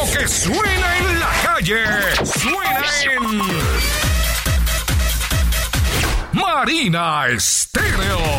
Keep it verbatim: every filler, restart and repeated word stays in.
Lo que suena en la calle, suena en Marina Estéreo.